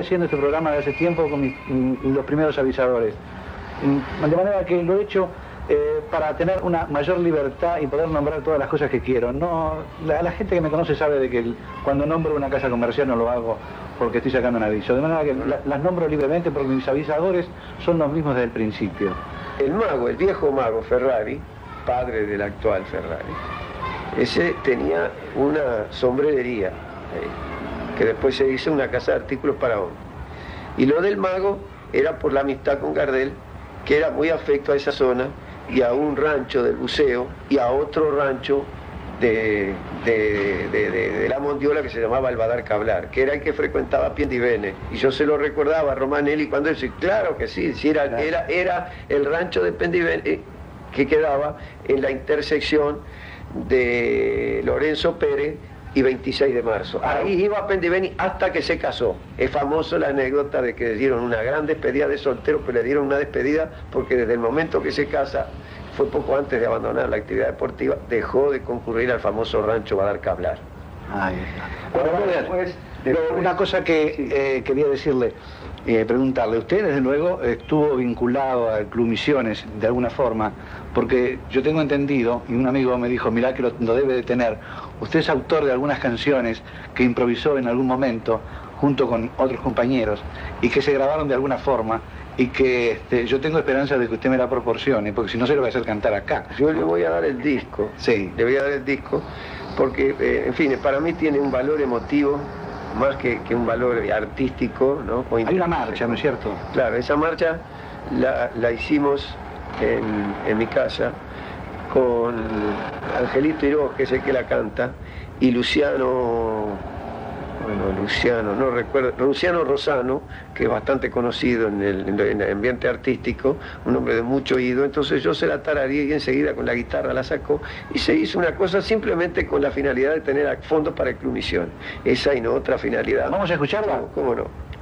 haciendo este programa de hace tiempo con los primeros avisadores. De manera que lo he hecho para tener una mayor libertad y poder nombrar todas las cosas que quiero. La gente que me conoce sabe de que cuando nombro una casa comercial no lo hago porque estoy sacando un aviso. De manera que las nombro libremente porque mis avisadores son los mismos desde el principio. El mago, el viejo mago Ferrari, padre del actual Ferrari, ese tenía una sombrerería, que después se hizo una casa de artículos para hombres. Y lo del mago era por la amistad con Gardel, que era muy afecto a esa zona y a un rancho del buceo y a otro rancho de la Mondiola que se llamaba el Badar Cablar, que era el que frecuentaba Piendivene. Y yo se lo recordaba a Romanelli cuando él decía, claro que sí, era el rancho de Piendivene que quedaba en la intersección de Lorenzo Pérez y 26 de marzo. Ahí iba a Pendiveni hasta que se casó. Es famoso la anécdota de que le dieron una gran despedida de soltero, pero le dieron una despedida porque desde el momento que se casa, fue poco antes de abandonar la actividad deportiva, dejó de concurrir al famoso rancho Badar Cablar. Ahí está. Bueno, una cosa que quería decirle, preguntarle, usted desde luego estuvo vinculado al Club Misiones de alguna forma, porque yo tengo entendido, y un amigo me dijo, mirá que lo debe de tener, usted es autor de algunas canciones que improvisó en algún momento junto con otros compañeros y que se grabaron de alguna forma y que yo tengo esperanza de que usted me la proporcione, porque si no se lo voy a hacer cantar acá. Yo le voy a dar el disco, sí. Le voy a dar el disco, porque, en fin, para mí tiene un valor emotivo, más que un valor artístico, ¿no? Hay una marcha, ¿no es cierto? Claro, esa marcha la hicimos en mi casa con Angelito Hiró, que es el que la canta, y Luciano Rosano, que es bastante conocido en el ambiente artístico, un hombre de mucho oído. Entonces yo se la tarareé y enseguida con la guitarra la sacó y se hizo una cosa simplemente con la finalidad de tener fondos para el Club Misión. Esa y no otra finalidad. ¿Vamos a escucharla? ¿Cómo no?